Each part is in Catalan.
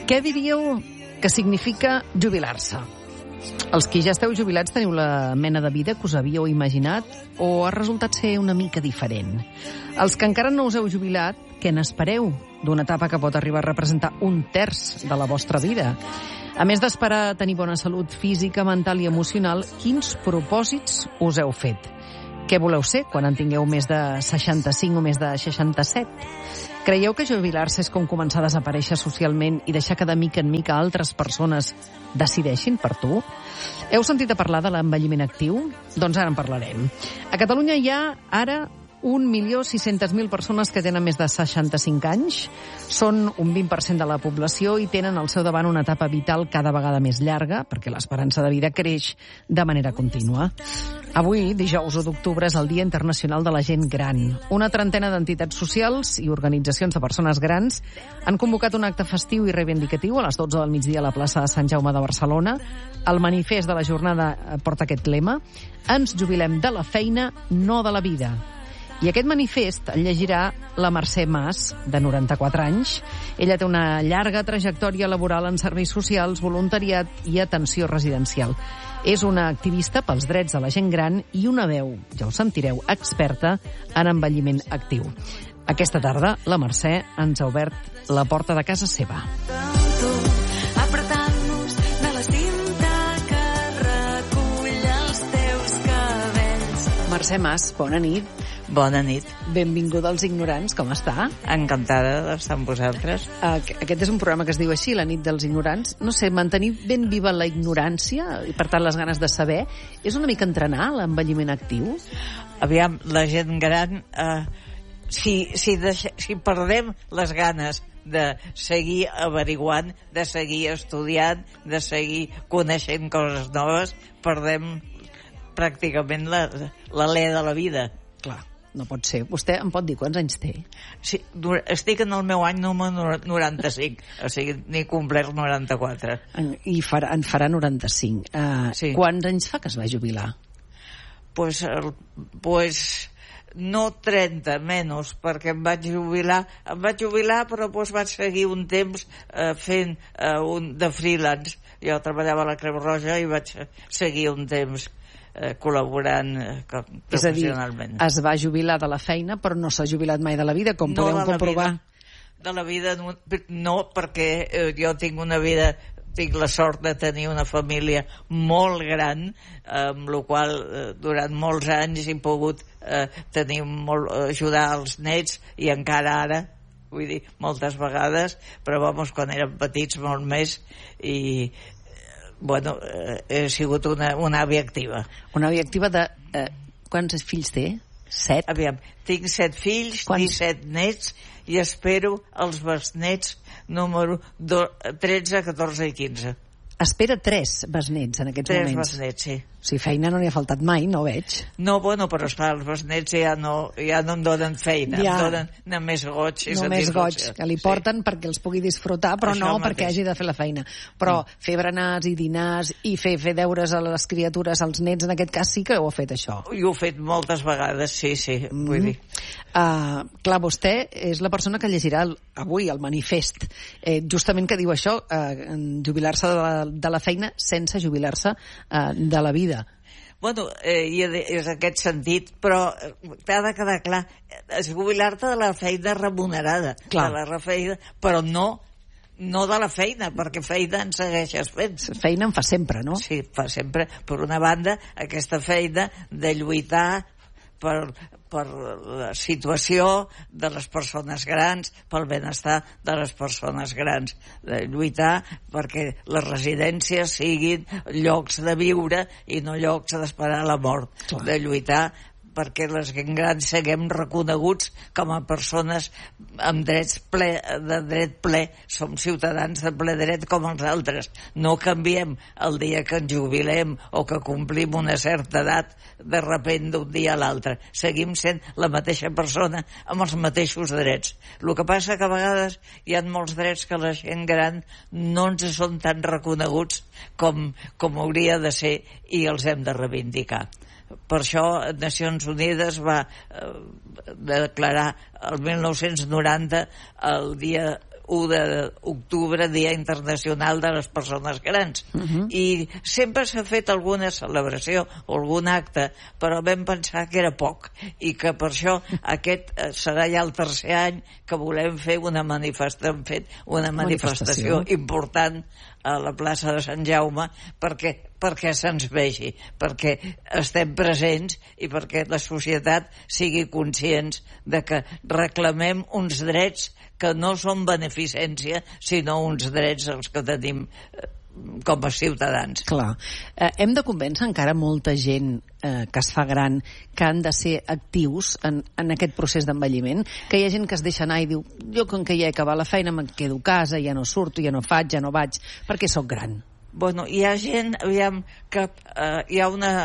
Què diríeu que significa jubilar-se? Els que ja esteu jubilats teniu la mena de vida que us havíeu imaginat o ha resultat ser una mica diferent? Els que encara no us heu jubilat, què n'espereu d'una etapa que pot arribar a representar 1/3 de la vostra vida? A més d'esperar tenir bona salut física, mental i emocional, quins propòsits us heu fet? Què voleu ser quan en tingueu més de 65 o més de 67? Creieu que jubilar-se és com començar a desaparèixer socialment i deixar que de mica en mica altres persones decideixin per tu? Heu sentit a parlar de l'envelliment actiu? Doncs ara en parlarem. A Catalunya hi ha ara 1.600.000 persones que tenen més de 65 anys. Són un 20% de la població i tenen al seu davant una etapa vital cada vegada més llarga, perquè l'esperança de vida creix de manera contínua. Avui, dijous 1 d'octubre, és el Dia Internacional de la Gent Gran. Una trentena d'entitats socials i organitzacions de persones grans han convocat un acte festiu i reivindicatiu a les 12 del migdia a la plaça de Sant Jaume de Barcelona. El manifest de la jornada porta aquest lema: ens jubilem de la feina, no de la vida. I aquest manifest el llegirà la Mercè Mas, de 94 anys. Ella té una llarga trajectòria laboral en serveis socials, voluntariat i atenció residencial. És una activista pels drets de la gent gran i una veu, ja ho sentireu, experta en envelliment actiu. Aquesta tarda, la Mercè ens ha obert la porta de casa seva. Mercè Mas, bona nit. Bona nit. Benvinguda als Ignorants, com està? Encantada d'estar amb vosaltres. Aquest és un programa que es diu així, la nit dels ignorants. No sé, mantenir ben viva la ignorància i, per tant, les ganes de saber, és una mica entrenar l'envelliment actiu? Aviam, la gent gran, si perdem les ganes de seguir averiguant, de seguir estudiant, de seguir coneixent coses noves, perdem pràcticament l'alè de la vida. Clar, no pot ser. Vostè em pot dir quants anys té? Sí, estic en el meu any número 95, o sigui, n'he complert 94. I en farà 95. Sí. Quants anys fa que es va jubilar? Pues no 30, menys, perquè em vaig jubilar, però vaig seguir un temps fent de freelance. Jo treballava a la Creu Roja i vaig seguir un temps col·laborant professionalment. És a dir, es va jubilar de la feina però no s'ha jubilat mai de la vida, com podeu comprovar. De la vida no, perquè jo tinc la sort de tenir una família molt gran, amb la qual durant molts anys he pogut ajudar els nets, i encara ara, vull dir, moltes vegades, però quan eren petits molt més, i he sigut una àvia activa. Una àvia activa de... quants fills té? 7? Aviam, tinc 7 fills, 17 nets, i espero els besnets número 13, 14 i 15. Espera 3 besnets en aquests moments. 3 besnets, sí. O sigui, feina no n'hi ha faltat mai, no veig. No, però esclar, els besnets ja no em donen feina, em donen només goig i només goig, que li porten perquè els pugui disfrutar, però no perquè hagi de fer la feina. Però fer berenars i dinars i fer deures a les criatures, als nets, en aquest cas sí que ho ha fet, això. I ho he fet moltes vegades, sí, vull dir. Clar, vostè és la persona que llegirà avui el manifest, justament que diu això, jubilar-se de la feina sense jubilar-se de la vida. I és aquest sentit, però t'ha de quedar clar, jubilar-te de la feina remunerada, de la feina, però no de la feina, perquè feina en segueixes fent. Feina en fa sempre, no? Sí, fa sempre. Per una banda, aquesta feina de lluitar per la situació de les persones grans, pel benestar de les persones grans, de lluitar perquè les residències siguin llocs de viure i no llocs d'esperar la mort, de lluitar perquè les gent grans siguem reconeguts com a persones amb de dret ple. Som ciutadans de ple dret com els altres. No canviem el dia que ens jubilem o que complim una certa edat de repent d'un dia a l'altre. Seguim sent la mateixa persona amb els mateixos drets. El que passa que a vegades hi ha molts drets que la gent gran no ens són tan reconeguts com hauria de ser, i els hem de reivindicar. Per això Nacions Unides va declarar el 1990 el dia 1 d'octubre, Dia Internacional de les Persones Grans. I sempre s'ha fet alguna celebració o algun acte, però vam pensar que era poc i que per això aquest serà ja el tercer any que volem fer una manifestació important a la plaça de Sant Jaume perquè se'ns vegi, perquè estem presents i perquè la societat sigui conscients de que reclamem uns drets que no són beneficència, sinó uns drets els que tenim com a ciutadans. Clar. Hem de convèncer encara molta gent que es fa gran que han de ser actius en aquest procés d'envelliment, que hi ha gent que es deixa anar i diu, jo com que ja he acabat la feina me'n quedo a casa, ja no surto, ja no faig, ja no vaig, perquè sóc gran. Bueno, hi ha gent, aviam, que hi ha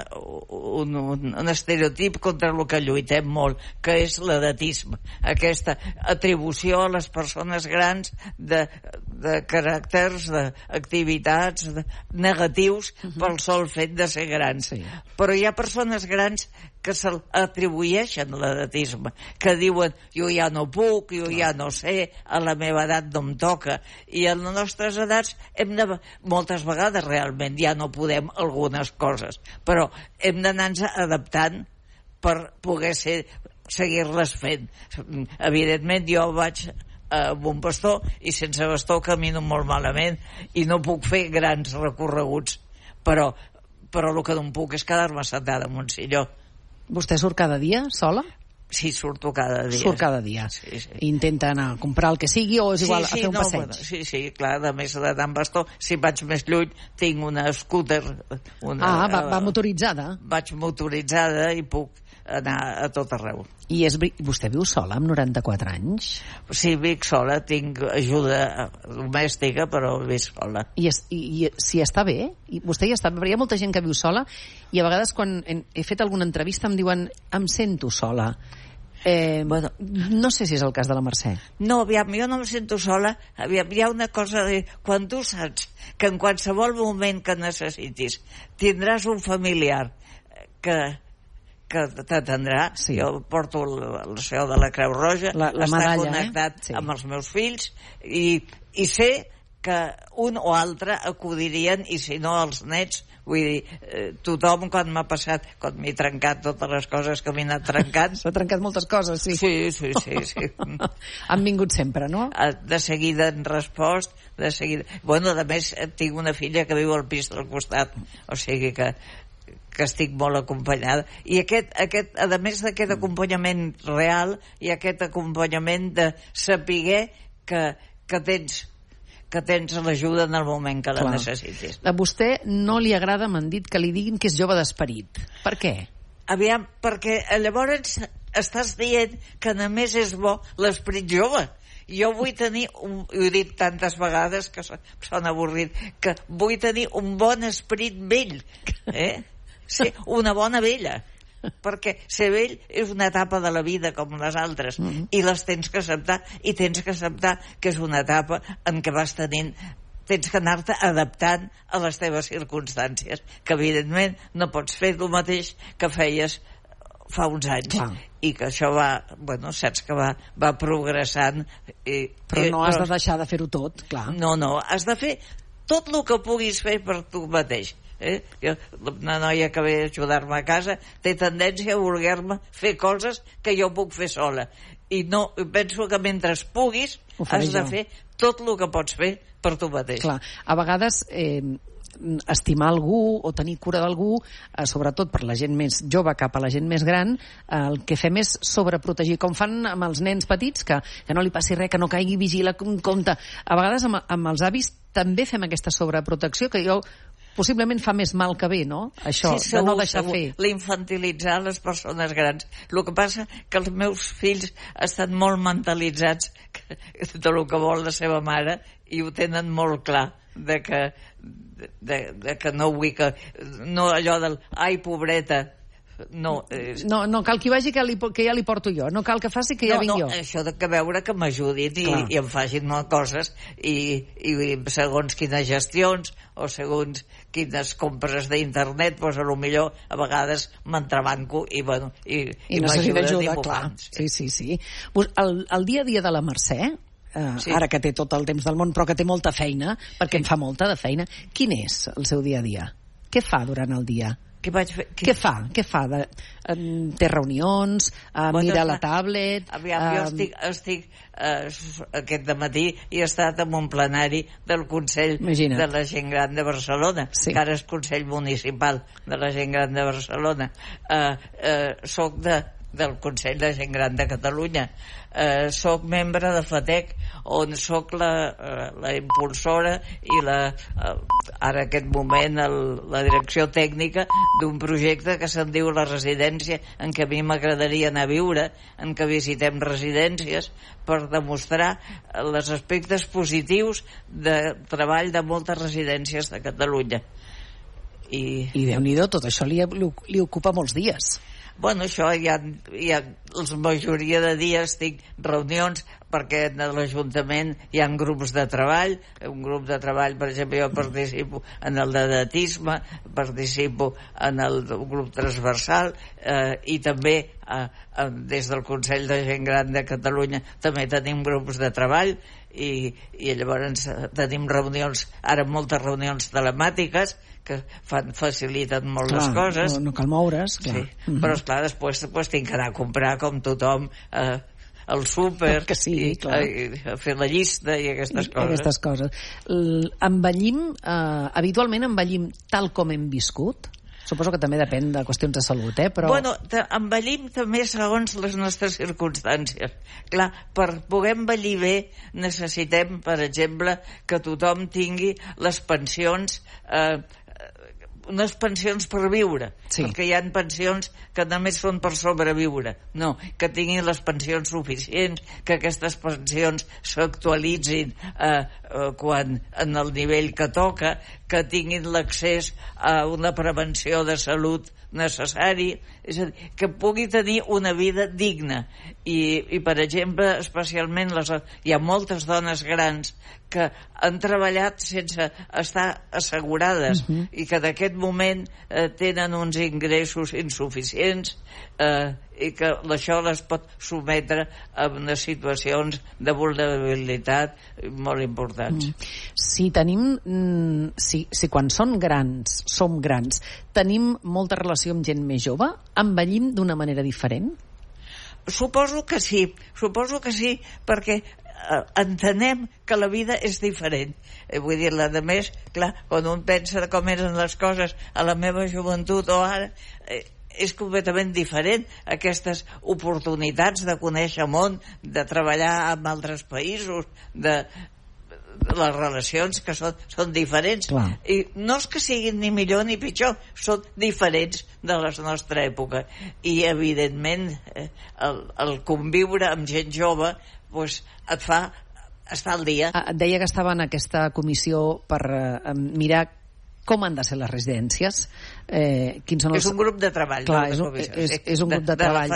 un estereotip contra el que lluitem molt, que és l'edatisme, aquesta atribució a les persones grans de caràcters, d'activitats negatius pel sol fet de ser grans. Sí. Però hi ha persones grans que se l'atribueixen l'edatisme, que diuen jo ja no puc, jo ja no sé, a la meva edat no em toca, i a les nostres edats moltes vegades realment ja no podem algunes coses, però hem d'anar-nos adaptant per poder seguir-les fent. Evidentment jo vaig amb un bastó i sense bastó camino molt malament i no puc fer grans recorreguts, però el que no em puc és quedar-me sentada en un silló. Vostè surt cada dia, sola? Sí, surto cada dia. Surt cada dia. Sí. Intenta anar a comprar el que sigui o és igual a fer un passeig? Bueno, sí, clar, a més d'anar amb bastó, si vaig més lluny, tinc una scooter. Va motoritzada? Vaig motoritzada i puc anar a tot arreu. I vostè viu sola amb 94 anys? Sí, vic sola, tinc ajuda domèstica, però vic sola. I si està bé? Vostè hi està bé? Perquè hi ha molta gent que viu sola i a vegades quan he fet alguna entrevista em diuen em sento sola. Bueno, no sé si és el cas de la Mercè. No, aviam, jo no em sento sola. Aviam, hi ha una cosa de... Quan tu saps que en qualsevol moment que necessitis tindràs un familiar que t'atendrà, sí. Jo porto el seu de la Creu Roja, la medalla, connectat sí. Amb els meus fills i sé que un o altre acudirien, i si no els nets, vull dir, tothom quan m'ha passat, quan m'he trencat totes les coses que m'he anat trencant. S'ha trencat moltes coses, sí. Sí. Han vingut sempre, no? De seguida han respost, de seguida. Bueno, a més, tinc una filla que viu al pis del costat, o sigui que estic molt acompanyada. I a més d'aquest acompanyament real, i aquest acompanyament de saber que tens l'ajuda en el moment que la necessitis. A vostè no li agrada, m'han dit, que li diguin que és jove d'esperit. Per què? Aviam, perquè llavors estàs dient que només és bo l'esperit jove. Jo vull tenir, ho he dit tantes vegades que sona avorrit, que vull tenir un bon esperit vell, ser una bona vella, perquè ser vell és una etapa de la vida com les altres, i les tens que acceptar, i tens que acceptar que és una etapa en què vas tenint, tens que anar-te adaptant a les teves circumstàncies, que evidentment no pots fer el mateix que feies fa uns anys. Clar. I que això saps que va progressant. Però no has de deixar de fer-ho tot, clar. No, has de fer tot el que puguis fer per tu mateix. Una noia que ve a ajudar-me a casa té tendència a voler-me fer coses que jo puc fer sola, i no, penso que mentre puguis has de fer tot el que pots fer per tu mateix. Clar, a vegades estimar algú o tenir cura d'algú, sobretot per la gent més jove cap a la gent més gran, el que fem és sobreprotegir, com fan amb els nens petits, que no li passi res, que no caigui, vigila, compte. A vegades amb els avis també fem aquesta sobreprotecció, que possiblement fa més mal que bé, no? Això, sí, segur, de no deixar fer. L'infantilitzar les persones grans. El que passa que els meus fills estan molt mentalitzats de lo que vol la seva mare i ho tenen molt clar, de que no vull que... No allò del ai, pobreta, no cal que vagi que ja li porto jo, no cal que faci que ja vinc jo. Això de que veure que m'ajudin i em facin coses i segons quines gestions o segons quines compres d'internet, doncs potser a vegades m'entrebanco i necessita ajuda, clar. Sí. El dia a dia de la Mercè, ara que té tot el temps del món, però que té molta feina, perquè en fa molta de feina. Quin és el seu dia a dia? Què fa durant el dia? Què fa? Té reunions, mira la tablet... Aviam, jo estic aquest dematí he estat en un plenari del Consell de la Gent Gran de Barcelona, que ara és Consell Municipal de la Gent Gran de Barcelona. Soc del Consell de Gent Gran de Catalunya. Soc membre de FATEC, on soc la impulsora i ara aquest moment la direcció tècnica d'un projecte que se'n diu La Residència, en què a mi m'agradaria anar a viure, en què visitem residències per demostrar els aspectes positius de treball de moltes residències de Catalunya. I Déu-n'hi-do, tot això li ocupa molts dies. Bueno, això hi ha la majoria de dies tinc reunions, perquè a l'Ajuntament hi ha grups de treball. Un grup de treball, per exemple, jo participo en el d'edatisme, participo en el grup transversal, i també des del Consell de Gent Gran de Catalunya també tenim grups de treball, i llavors tenim reunions, ara moltes reunions telemàtiques que faciliten molt les coses. No cal moure's, clar. Sí. Però esclar, després tinc que anar a comprar com tothom al súper, i a fer la llista i aquestes coses. Habitualment envellim tal com hem viscut? Suposo que també depèn de qüestions de salut, però... Bueno, envellim també segons les nostres circumstàncies. Clar, per poder envellir bé necessitem, per exemple, que tothom tingui les pensions... unes pensions per viure, perquè hi ha pensions que només són per sobreviure. No, que tinguin les pensions suficients, que aquestes pensions s'actualitzin en el nivell que toca, que tinguin l'accés a una prevenció de salut necessari, és a dir, que pugui tenir una vida digna. I per exemple, especialment hi ha moltes dones grans que han treballat sense estar assegurades i que en aquest moment tenen uns ingressos insuficients, i que això les pot sotmetre a unes situacions de vulnerabilitat molt importants. Si quan som grans, tenim molta relació amb gent més jove, envellim d'una manera diferent? Suposo que sí, perquè entenem que la vida és diferent. Vull dir, a més, clar, quan un pensa com eren les coses a la meva joventut o ara, és completament diferent. Aquestes oportunitats de conèixer món, de treballar en altres països, de les relacions que són diferents. Clar. I no és que siguin ni millor ni pitjor, són diferents de la nostra època. I evidentment el conviure amb gent jove et fa estar al dia. Et deia que estava en aquesta comissió per mirar com han de ser les residències. És un grup de treball. Clar, és un grup de treball.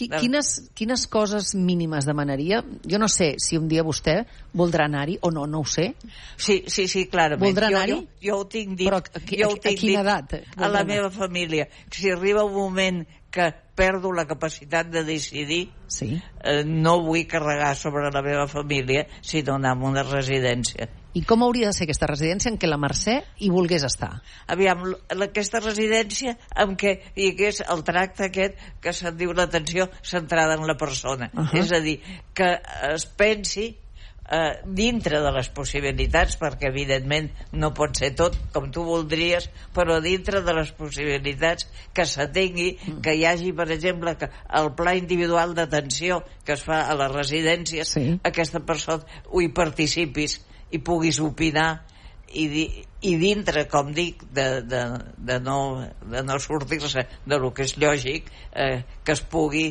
Quines coses mínimes demanaria? Jo no sé si un dia vostè voldrà anar-hi o no ho sé. Sí, clarament. Voldrà anar-hi? Jo ho tinc dit. Però a quina edat? A la meva família. Si arriba un moment que perdo la capacitat de decidir, no vull carregar sobre la meva família, sinó anar a una residència. I com hauria de ser aquesta residència en què la Mercè hi volgués estar? Aviam, aquesta residència en què hi hagués el tracte aquest que se'n diu l'atenció centrada en la persona. És a dir, que es pensi dintre de les possibilitats, perquè evidentment no pot ser tot com tu voldries, però dintre de les possibilitats que s'atengui, que hi hagi, per exemple, que el pla individual d'atenció que es fa a les residències, aquesta persona hi participis i puguis opinar, i dintre, com dic, de no sortir-se de lo que és lògic, que es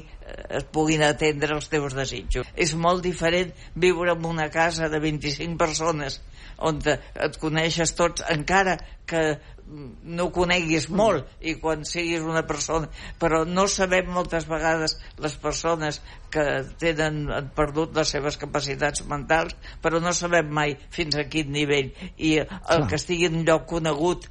puguin atendre els teus desitjos. És molt diferent viure en una casa de 25 persones on et coneixes tots, encara que no coneguis molt, i quan siguis una persona, però no sabem moltes vegades les persones que han perdut les seves capacitats mentals, però no sabem mai fins a quin nivell, i el que estigui en un lloc conegut,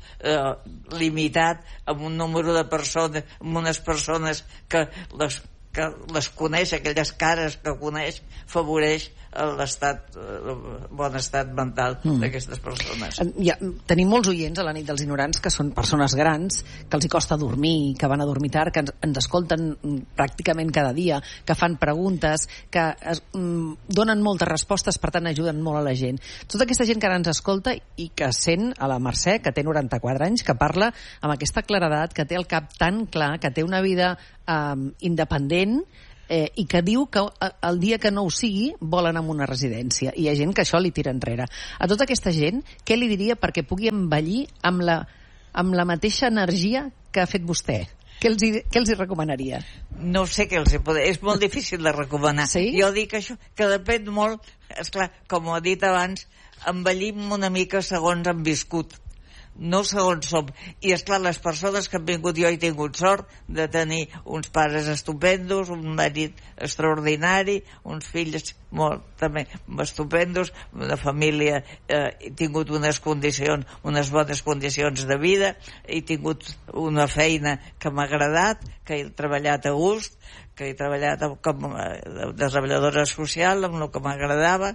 limitat, amb un número de persones, amb unes persones que les coneix, aquelles cares que coneix, favoreix bon estat mental d'aquestes persones. Tenim molts oients a la nit dels ignorants que són persones grans, que els hi costa dormir, que van a dormir tard, que ens escolten pràcticament cada dia, que fan preguntes, que donen moltes respostes, per tant ajuden molt a la gent. Tota aquesta gent que ara ens escolta i que sent a la Mercè, que té 94 anys, que parla amb aquesta claredat, que té el cap tan clar, que té una vida independent, i que diu que el dia que no ho sigui vol anar a una residència, i hi ha gent que això li tira enrere. A tota aquesta gent, què li diria perquè pugui envellir amb la mateixa energia que ha fet vostè? Què els hi recomanaria? No sé què els hi poder... És molt difícil de recomanar. Sí? Jo dic això, que depèn molt, esclar, com ho he dit abans, envellim una mica segons han viscut, no segons som. I esclar, les persones que han vingut, jo he tingut sort de tenir uns pares estupendos, un marit extraordinari, uns fills també estupendos, una família, he tingut unes bones condicions de vida, he tingut una feina que m'ha agradat, que he treballat a gust, que he treballat com a treballadora social, amb el que m'agradava.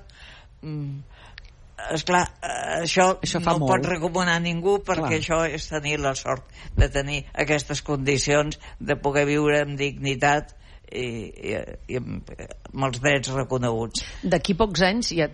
Esclar, això no ho pot recomanar ningú, perquè això és tenir la sort de tenir aquestes condicions, de poder viure amb dignitat i amb els drets reconeguts. D'aquí pocs anys ja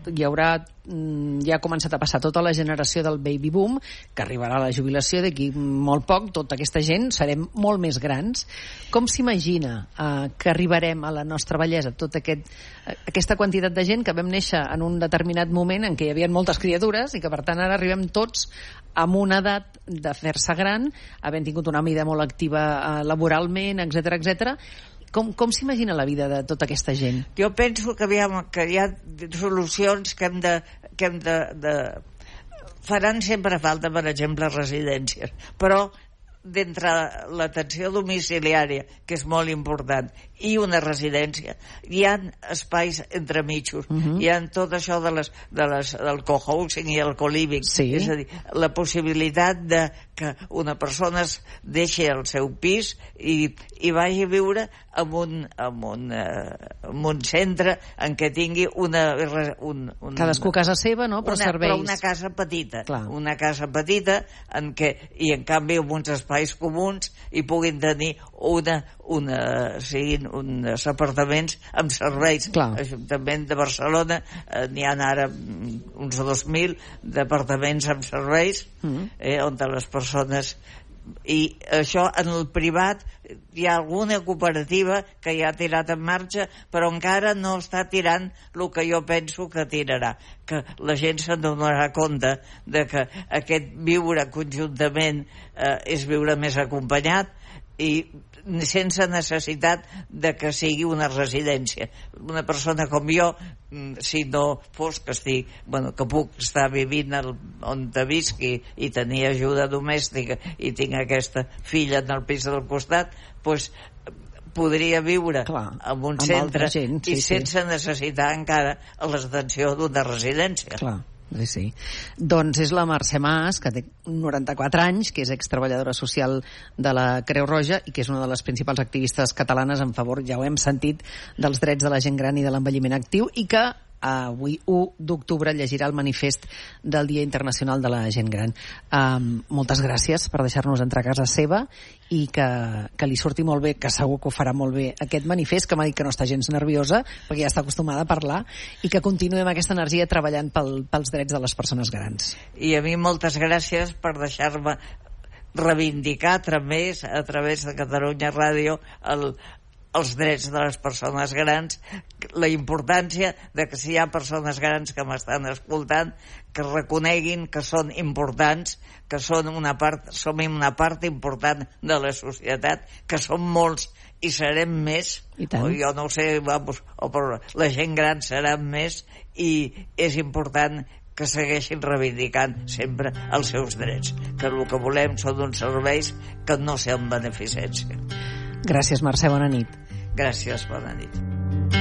ha començat a passar tota la generació del baby boom, que arribarà a la jubilació d'aquí molt poc. Tota aquesta gent serem molt més grans. Com s'imagina que arribarem a la nostra vellesa, tota aquesta quantitat de gent que vam néixer en un determinat moment en què hi havia moltes criatures i que per tant ara arribem tots amb una edat de fer-se gran, havent tingut una vida molt activa laboralment, etc. Com s'imagina la vida de tota aquesta gent? Jo penso que hi ha solucions que hem de... Faran sempre falta, per exemple, residències, però d'entre l'atenció domiciliària, que és molt important, i una residència, hi ha espais entremitjos, hi ha tot això del cohousing i el co-living, és a dir, la possibilitat de que una persona deixi el seu pis i vagi a viure en un centre en què tingui cadascú casa seva, no? Però serveis. Però una casa petita. Clar. Una casa petita i en canvi amb uns espais comuns i puguin tenir siguin uns apartaments amb serveis. L'Ajuntament de Barcelona n'hi ha ara uns 2.000 d'apartaments amb serveis on les persones... I això en el privat hi ha alguna cooperativa que ja ha tirat en marxa, però encara no està tirant el que jo penso que tirarà, que la gent se'n donarà compte de que aquest viure conjuntament és viure més acompanyat i sense necessitat de que sigui una residència. Una persona com jo, si no fos que que puc estar vivint on te visqui i tenir ajuda domèstica i tinc aquesta filla en el pis del costat, doncs podria viure en un centre i sense necessitar encara l'atenció d'una residència. Clar. Sí. Doncs és la Mercè Mas, que té 94 anys, que és extreballadora social de la Creu Roja i que és una de les principals activistes catalanes en favor, ja ho hem sentit, dels drets de la gent gran i de l'envelliment actiu, i que avui 1 d'octubre llegirà el manifest del Dia Internacional de la Gent Gran. Moltes gràcies per deixar-nos entrar a casa seva i que li surti molt bé, que segur que ho farà molt bé, aquest manifest, que m'ha dit que no està gens nerviosa perquè ja està acostumada a parlar, i que continuem aquesta energia treballant pels drets de les persones grans. I a mi moltes gràcies per deixar-me reivindicar a través de Catalunya Ràdio els drets de les persones grans, la importància de que si hi ha persones grans que m'estan escoltant, que reconeguin que són importants, que som una part important de la societat, que som molts i serem més, o jo no ho sé, però la gent gran serà més, i és important que segueixin reivindicant sempre els seus drets, que el que volem són uns serveis que no són beneficència. Gràcies, Mercè, bona nit. Gràcies, bona nit.